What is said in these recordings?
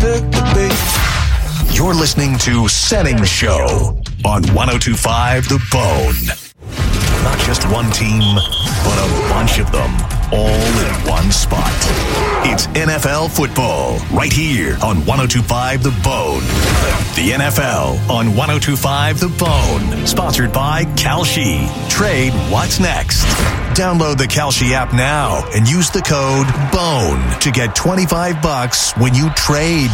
took the bait. You're listening to Setting Show on 102.5 The Bone. Not just one team, but a bunch of them, all in one spot. It's NFL football, right here on 102.5 The Bone. The NFL on 102.5 The Bone. Sponsored by Kalshi. Trade what's next. Download the Kalshi app now and use the code BONE to get $25 when you trade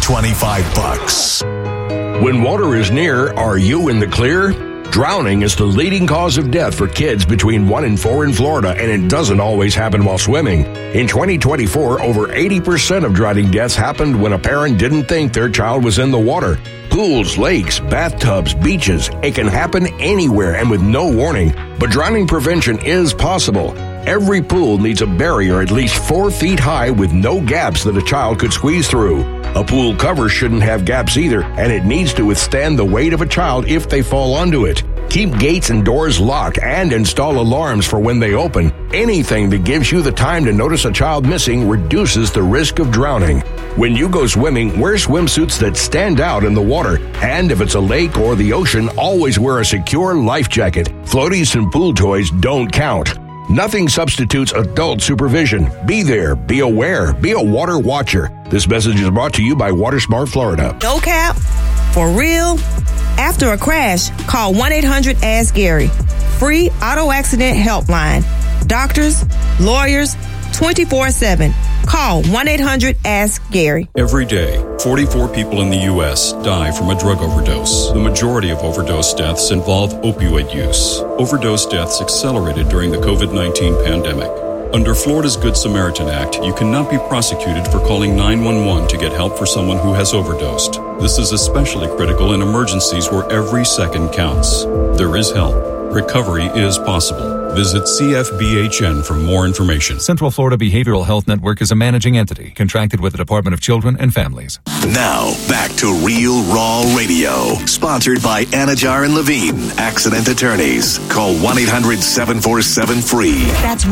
$25. When water is near, are you in the clear? Drowning is the leading cause of death for kids between 1 and 4 in Florida, and it doesn't always happen while swimming. In 2024, over 80% of drowning deaths happened when a parent didn't think their child was in the water. Pools, lakes, bathtubs, beaches, it can happen anywhere and with no warning. But drowning prevention is possible. Every pool needs a barrier at least 4 feet high with no gaps that a child could squeeze through. A pool cover shouldn't have gaps either, and it needs to withstand the weight of a child if they fall onto it. Keep gates and doors locked and install alarms for when they open. Anything that gives you the time to notice a child missing reduces the risk of drowning. When you go swimming, wear swimsuits that stand out in the water. And if it's a lake or the ocean, always wear a secure life jacket. Floaties and pool toys don't count. Nothing substitutes adult supervision. Be there, be aware, be a water watcher. This message is brought to you by WaterSmart Florida. No cap, for real. After a crash, call 1-800-ASK-GARY. Free auto accident helpline. Doctors, lawyers, 24/7. Call 1-800-ASK-GARY. Every day, 44 people in the U.S. die from a drug overdose. The majority of overdose deaths involve opioid use. Overdose deaths accelerated during the COVID-19 pandemic. Under Florida's Good Samaritan Act, you cannot be prosecuted for calling 911 to get help for someone who has overdosed. This is especially critical in emergencies where every second counts. There is help. Recovery is possible. Visit CFBHN for more information. Central Florida Behavioral Health Network is a managing entity contracted with the Department of Children and Families. Now, back to Real Raw Radio. Sponsored by Anajar and Levine, Accident Attorneys. Call 1-800-747-FREE. That's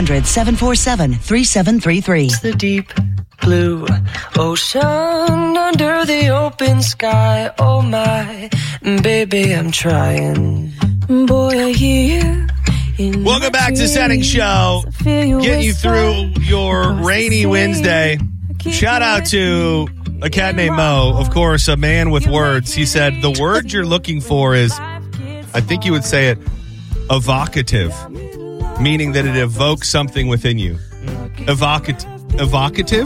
1-800-747-3733. It's the deep blue ocean under the open sky. Oh my, baby, I'm trying. Boy, I hear you. Welcome back to Setting Show. Getting you through your rainy Wednesday. Shout out to a cat named Mo, of course, a man with words. He said the word you're looking for is, I think you would say it, evocative, meaning that it evokes something within you. Evocative? Evocative.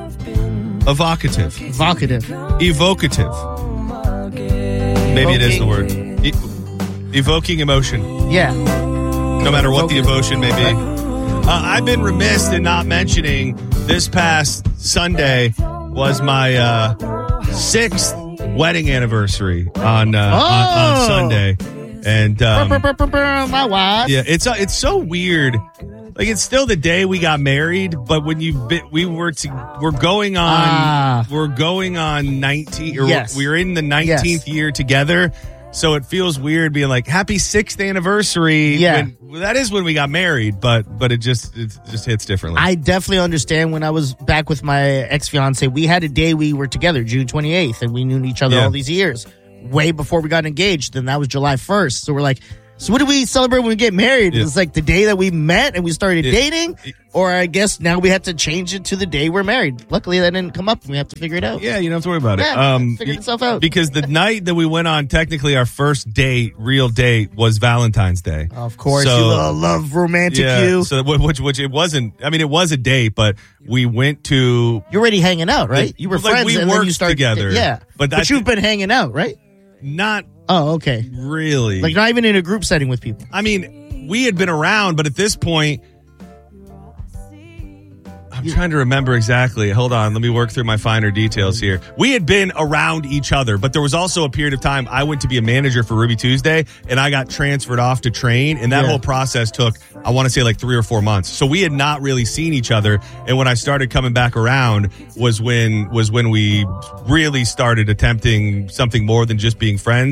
Maybe it is the word. Evoking emotion. Yeah. No matter what the emotion may be. I've been remiss in not mentioning this past Sunday was my 6th wedding anniversary on Sunday. And my wife. Yeah, it's so weird. Like, it's still the day we got married, but when we're going on 19, or yes. we're in the 19th year together. So it feels weird being like, happy 6th anniversary. Yeah. That is when we got married, but it just hits differently. I definitely understand. When I was back with my ex-fiance, we had a day we were together, June 28th, and we knew each other all these years, way before we got engaged, and that was July 1st. So we're like, so what do we celebrate when we get married? It's like the day that we met and we started dating, or I guess now we have to change it to the day we're married. Luckily, that didn't come up, and we have to figure it out. Yeah, you don't have to worry about it. Figure itself out. Because the night that we went on, technically our first real date, was Valentine's Day. Of course, you love romantic you. So which it wasn't. I mean, it was a date, but we went to. You're already hanging out, right? You were friends, we and worked then you started together. Yeah, but you've been hanging out, right? Not. Oh, okay. Really? Like, not even in a group setting with people. I mean, we had been around, but at this point, I'm trying to remember exactly. Hold on. Let me work through my finer details here. We had been around each other, but there was also a period of time I went to be a manager for Ruby Tuesday, and I got transferred off to train, and that whole process took, I want to say, like 3 or 4 months. So we had not really seen each other, and when I started coming back around was when we really started attempting something more than just being friends.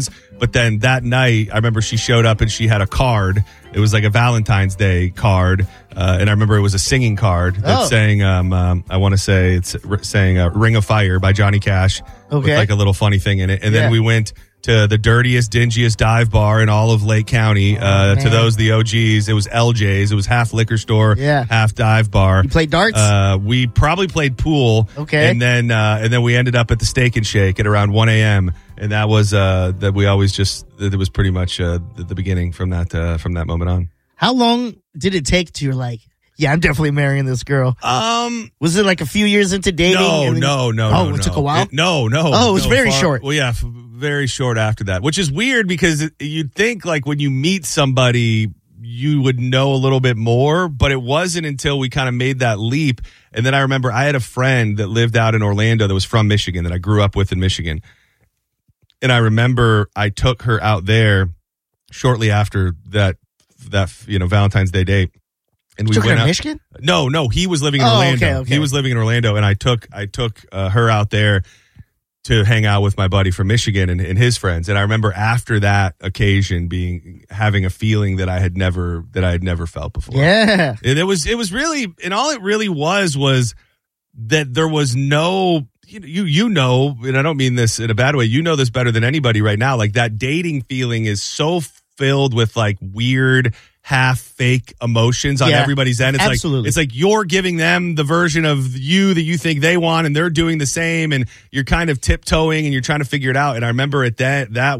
But then that night, I remember she showed up and she had a card. It was like a Valentine's Day card. And I remember it was a singing card that's saying, I want to say it's saying Ring of Fire by Johnny Cash. With like a little funny thing in it. And then we went to the dirtiest, dingiest dive bar in all of Lake County. To those, the OGs, it was LJ's. It was half liquor store, half dive bar. You played darts? We probably played pool. Okay. And then we ended up at the Steak and Shake at around 1 a.m. And that was that we always just, it was pretty much the beginning from that moment on. How long did it take to, you're like, yeah, I'm definitely marrying this girl? Was it like a few years into dating? No. Oh, it took a while? No. Oh, it was very short. Well, yeah, very short after that, which is weird because you'd think like when you meet somebody, you would know a little bit more, but it wasn't until we kind of made that leap. And then I remember I had a friend that lived out in Orlando that was from Michigan that I grew up with in Michigan. And I remember I took her out there shortly after that Valentine's Day date. And we went to Michigan? No, he was living in Orlando. Okay. He was living in Orlando, and I took her out there to hang out with my buddy from Michigan and his friends. And I remember after that occasion having a feeling that I had never felt before. Yeah. And it was really, and all it really was that there was no, you know, and I don't mean this in a bad way, you know this better than anybody right now. Like that dating feeling is so filled with like weird, half fake emotions on everybody's end. It's absolutely. It's like you're giving them the version of you that you think they want, and they're doing the same, and you're kind of tiptoeing and you're trying to figure it out. And I remember that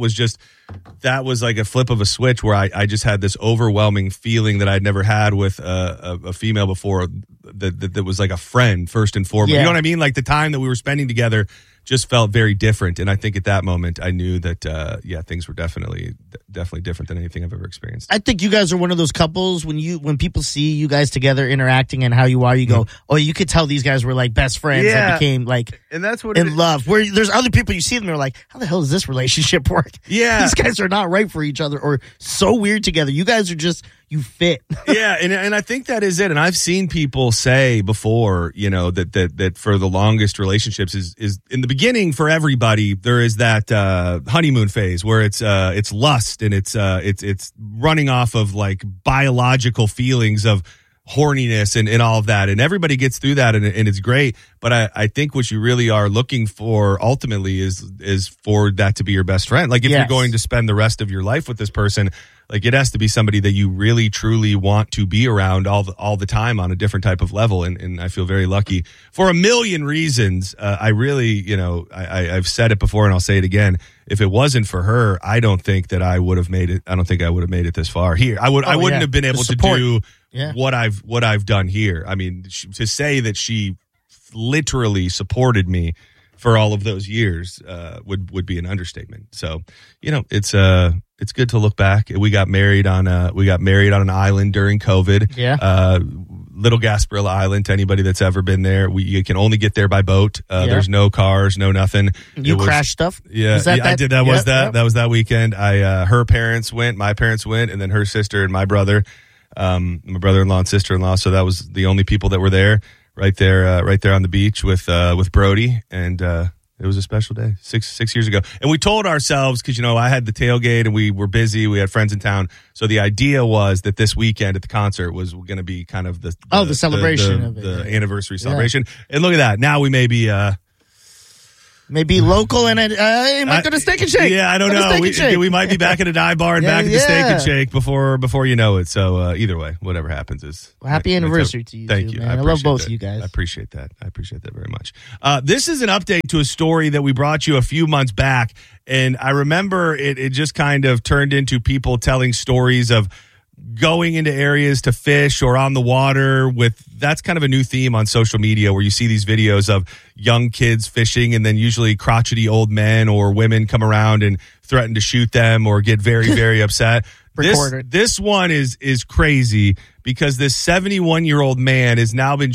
was like a flip of a switch where I just had this overwhelming feeling that I'd never had with a female before that was like a friend first and foremost. You know what I mean? Like the time that we were spending together just felt very different. And I think at that moment I knew that, things were definitely different than anything I've ever experienced. I think you guys are one of those couples when people see you guys together interacting and how you are, you go, oh, you could tell these guys were like best friends that became like and that's what in love. Where there's other people you see them, they're like, how the hell does this relationship work? Yeah. These guys are not right for each other or so weird together. You guys are just, you fit. Yeah, and I think that is it. And I've seen people say before, that for the longest relationships is in the beginning for everybody. There is that honeymoon phase where it's lust and it's running off of like biological feelings of horniness and all of that, and everybody gets through that and it's great. But I think what you really are looking for ultimately is for that to be your best friend. Like if you're going to spend the rest of your life with this person, like it has to be somebody that you really truly want to be around all the time on a different type of level. And I feel very lucky for a million reasons. I really, I've said it before and I'll say it again. If it wasn't for her, I don't think that I would have made it. I don't think I would have made it this far here. I wouldn't have been able to do what I've done here. I mean, to say that she literally supported me for all of those years would be an understatement. So, it's good to look back. We got married on an island during COVID. Yeah. Little Gasparilla Island. To anybody that's ever been there, you can only get there by boat. There's no cars, no nothing. You crashed stuff? Yeah, I did. That was that weekend. Her parents went, my parents went, and then her sister and my brother, my brother-in-law and sister-in-law. So that was the only people that were there. Right there on the beach with Brody, and it was a special day 6 years ago. And we told ourselves, because I had the tailgate and we were busy, we had friends in town, so the idea was that this weekend at the concert was going to be kind of the celebration of it, the anniversary celebration. And look at that, now we may be maybe local and it might go to Steak and Shake. Yeah, I don't know. We might be back at a dive bar and back at the Steak and Shake before you know it. So either way, whatever happens is. Well, happy anniversary to you. Thank you. Man. I love both of you guys. I appreciate that. Very much. This is an update to a story that we brought you a few months back, and I remember it just kind of turned into people telling stories of going into areas to fish or on the water that's kind of a new theme on social media where you see these videos of young kids fishing and then usually crotchety old men or women come around and threaten to shoot them or get very, very upset. This one is crazy because this 71-year-old man has now been